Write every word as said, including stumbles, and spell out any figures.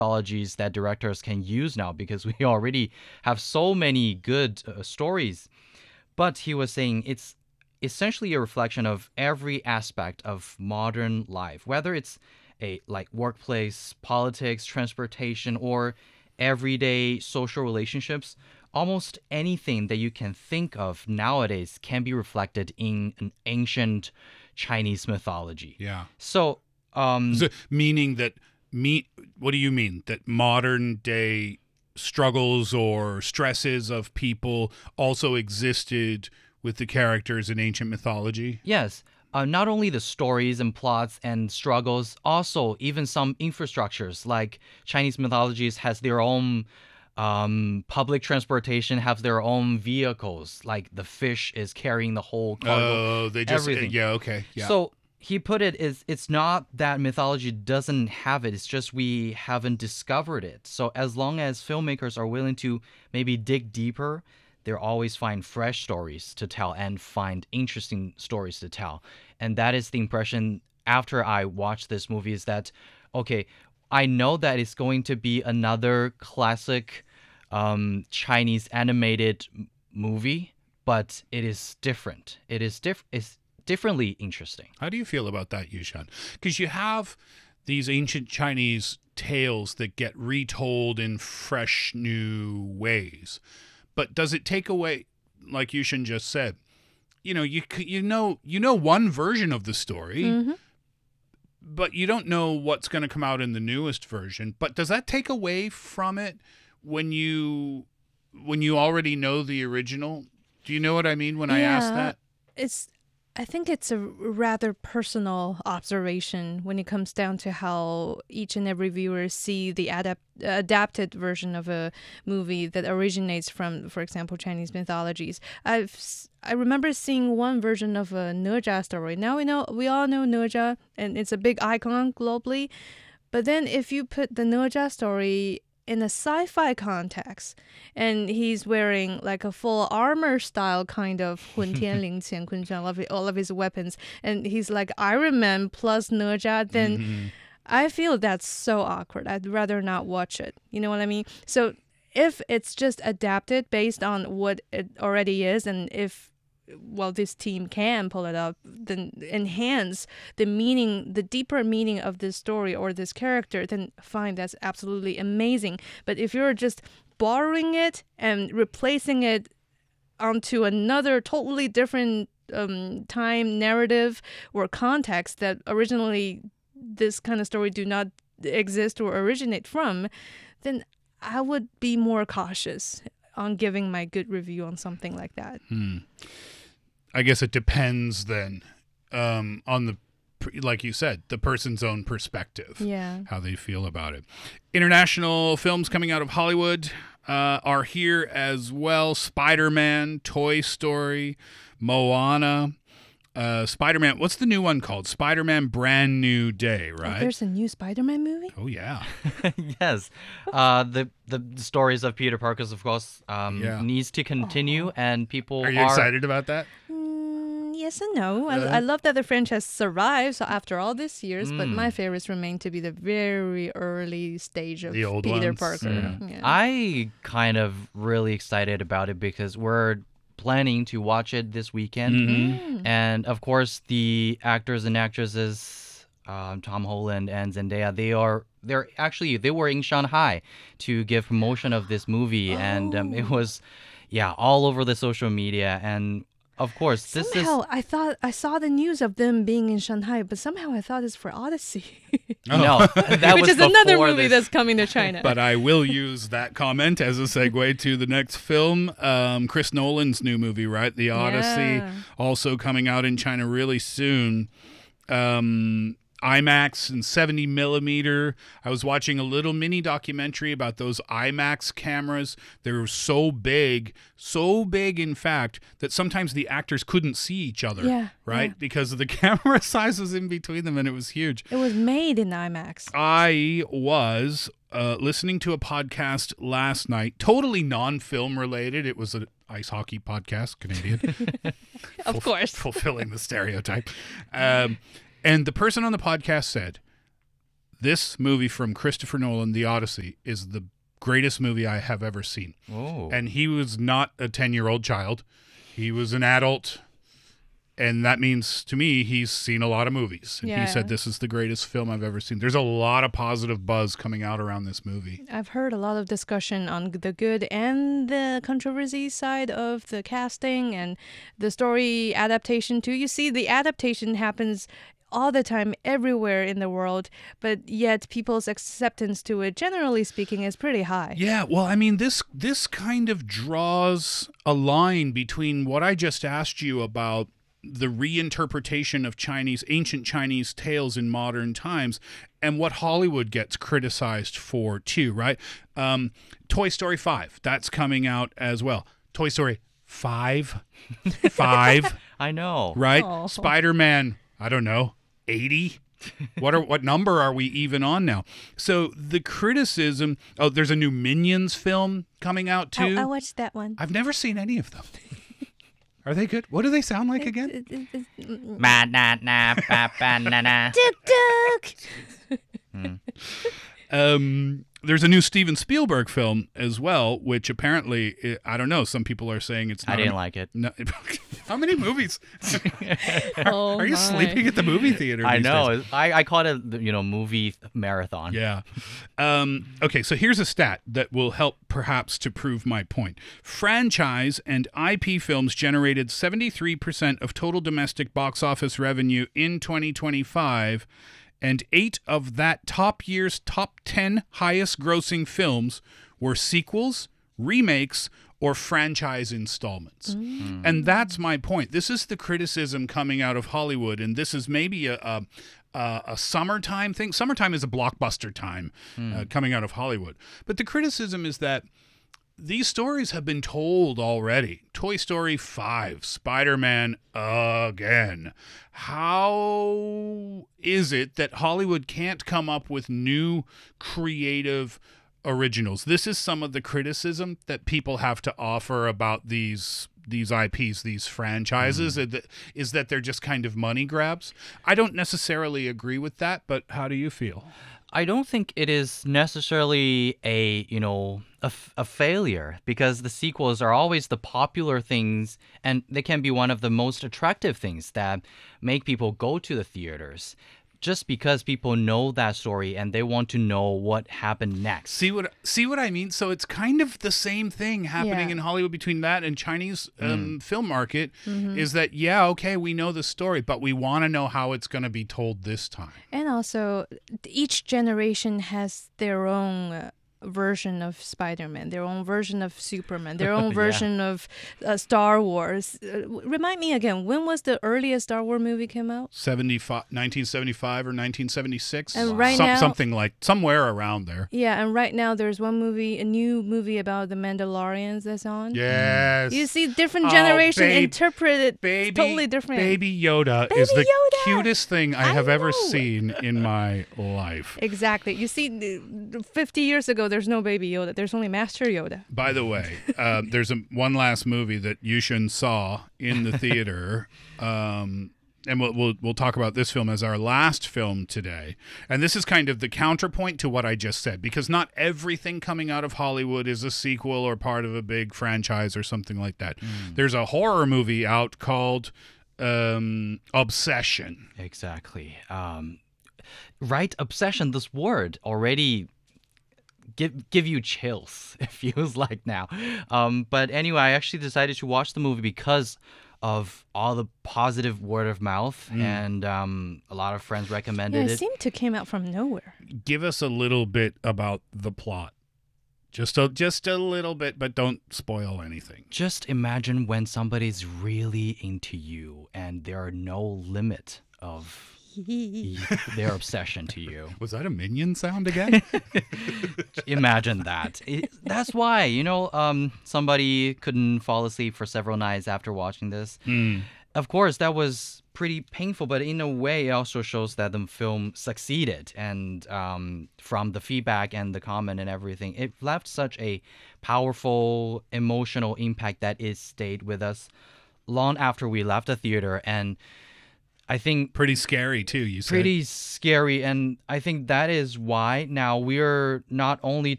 mythologies that directors can use now because we already have so many good uh, stories. But he was saying it's essentially a reflection of every aspect of modern life, whether it's a like workplace, politics, transportation, or everyday social relationships. Almost anything that you can think of nowadays can be reflected in an ancient Chinese mythology. Yeah. So, um, So, meaning that me what do you mean that modern day struggles or stresses of people also existed with the characters in ancient mythology? yes, uh, not only the stories and plots and struggles, also even some infrastructures like Chinese mythologies has their own um, public transportation, have their own vehicles. Like the fish is carrying the whole cargo. Oh, they just everything. yeah, okay. Yeah. So he put it is it's not that mythology doesn't have it. It's just we haven't discovered it. So as long as filmmakers are willing to maybe dig deeper, they'll always find fresh stories to tell and find interesting stories to tell. And that is the impression after I watched this movie is that, okay, I know that it's going to be another classic um, Chinese animated m- movie, but it is different. It is diff- it's differently interesting. How do you feel about that, Yushan? Because you have these ancient Chinese tales that get retold in fresh new ways. But does it take away, like Yushan just said, you know, you c- you know you know one version of the story, Mm-hmm. but you don't know what's going to come out in the newest version. But does that take away from it when you when you already know the original? Do you know what I mean when I ask Yeah. that? It's I think it's a rather personal observation when it comes down to how each and every viewer see the adapt, adapted version of a movie that originates from, for example, Chinese mythologies. I've s- I remember seeing one version of a Ne Zha story. Now we know we all know Ne Zha, and it's a big icon globally. But then if you put the Ne Zha story in a sci-fi context, and he's wearing like a full armor style kind of Hun Tian Ling Qian Kun Shan, all of all of his weapons, and he's like Iron Man plus Ne Zha, then Mm-hmm. I feel that's so awkward. I'd rather not watch it. You know what I mean? So if it's just adapted based on what it already is, and if well, this team can pull it up, then enhance the meaning, the deeper meaning of this story or this character, then fine, that's absolutely amazing. But if you're just borrowing it and replacing it onto another totally different um, time narrative or context that originally this kind of story do not exist or originate from, then I would be more cautious on giving my good review on something like that. Hmm. I guess it depends then um, on the, like you said, the person's own perspective, Yeah. how they feel about it. International films coming out of Hollywood uh, are here as well. Spider-Man, Toy Story, Moana, uh, Spider-Man. What's the new one called? Spider-Man Brand New Day, Oh, right? there's a new Spider-Man movie? Oh, yeah. yes, uh, the the stories of Peter Parker's, of course, um, Yeah. needs to continue, and people Are you excited about that? Mm, yes and no. I, Uh, I love that the franchise survives after all these years, but Mm. my favorites remain to be the very early stage of The old Peter ones? Parker. Mm. Yeah. I kind of really excited about it because we're planning to watch it this weekend. Mhm. And of course, the actors and actresses, um, Tom Holland and Zendaya, they are they're actually they were in Shanghai to give promotion of this movie, and um, it Oh. was, yeah, all over the social media. And of course, this is Somehow I thought I saw the news of them being in Shanghai, but somehow I thought it's for Odyssey, no, that which was is another before movie this. that's coming to China. But I will use that comment as a segue to the next film. Um, Chris Nolan's new movie, right? The Odyssey, Yeah. also coming out in China really soon. Um, IMAX and seventy millimeter. I was watching a little mini documentary about those IMAX cameras. They were so big, so big, in fact, that sometimes the actors couldn't see each other, Yeah, right? yeah. Because of the camera sizes in between them, and it was huge. It was made in IMAX. I was uh, listening to a podcast last night, totally non-film related. It was an ice hockey podcast, Canadian. Of Fulf- course. fulfilling the stereotype. Um, and the person on the podcast said, This movie from Christopher Nolan, The Odyssey, is the greatest movie I have ever seen. Oh. And he was not a ten-year-old child. He was an adult. And that means, to me, he's seen a lot of movies. And Yeah. he said, this is the greatest film I've ever seen. There's a lot of positive buzz coming out around this movie. I've heard a lot of discussion on the good and the controversy side of the casting and the story adaptation too. You see, the adaptation happens all the time everywhere in the world, but yet people's acceptance to it, generally speaking, is pretty high. Yeah, well, I mean, this this kind of draws a line between what I just asked you about the reinterpretation of Chinese, ancient Chinese tales in modern times, and what Hollywood gets criticized for too, right? Um, Toy Story five, that's coming out as well. Toy Story five, five, I know. right? Aw. Spider-Man, I don't know, eighty. What are what number are we even on now? So the criticism. Oh, there's a new Minions film coming out too. I, I watched that one. I've never seen any of them. Are they good? What do they sound like again? It- it- it- Ma na na ba ba na na. Tuk tuk. Um, there's a new Steven Spielberg film as well, which apparently I I don't know. Some people are saying it's. Not I didn't a- like it. No, how many movies? Oh Are you my. sleeping at the movie theater? I these days? know. I, I called it, you know, movie marathon. Yeah. Um, okay, so here's a stat that will help perhaps to prove my point. Franchise and I P films generated seventy-three percent of total domestic box office revenue in twenty twenty-five, and eight of that top year's top ten highest grossing films were sequels, remakes, or franchise installments. And that's my point. This is the criticism coming out of Hollywood, and this is maybe a a, a, a summertime thing. Summertime is a blockbuster time uh, coming out of Hollywood. But the criticism is that these stories have been told already. Toy Story five, Spider-Man again. How is it that Hollywood can't come up with new creative originals? This is some of the criticism that people have to offer about these these I Ps, these franchises, mm. is that they're just kind of money grabs. I don't necessarily agree with that, but how do you feel? I don't think it is necessarily a, you know, a, f- a failure, because the sequels are always the popular things, and they can be one of the most attractive things that make people go to the theaters, just because people know that story and they want to know what happened next. See what see what I mean? So it's kind of the same thing happening Yeah. in Hollywood between that and Chinese um, film market, is that, yeah, okay, we know the story, but we want to know how it's going to be told this time. And also, each generation has their own uh, version of Spider-Man, their own version of Superman, their own Yeah. version of uh, Star Wars. Uh, remind me again, when was the earliest Star Wars movie came out? seventy-five, nineteen seventy-five or nineteen seventy-six? And right Some- now- something like, somewhere around there. Yeah, and right now there's one movie, a new movie about the Mandalorians that's on. Yes. You see, different Oh, generation babe, interpret it Baby, totally different. Baby Yoda Baby is the Yoda! cutest thing I I have ever know. seen in my life. Exactly. You see, the- fifty years ago, there's no Baby Yoda. There's only Master Yoda. By the way, uh, there's a one last movie that Yushin saw in the theater, um, and we'll, we'll we'll talk about this film as our last film today. And this is kind of the counterpoint to what I just said, because not everything coming out of Hollywood is a sequel or part of a big franchise or something like that. There's a horror movie out called um, Obsession. Exactly. Um, right, obsession, this word already give give you chills, it feels like now. Um, but anyway, I actually decided to watch the movie because of all the positive word of mouth, and um, a lot of friends Yeah, recommended it it. seemed to came out from nowhere. Give us a little bit about the plot. Just a, just a little bit, but don't spoil anything. Just imagine when somebody's really into you and there are no limit of y- their obsession to you. Was that a minion sound again? Imagine that. It, that's why, you know, um, somebody couldn't fall asleep for several nights after watching this. Mm. Of course, that was pretty painful, but in a way, it also shows that the film succeeded. And um, from the feedback and the comment and everything, it left such a powerful emotional impact that it stayed with us long after we left the theater. And I think Pretty scary too, you said. pretty scary, and I think that is why now we're not only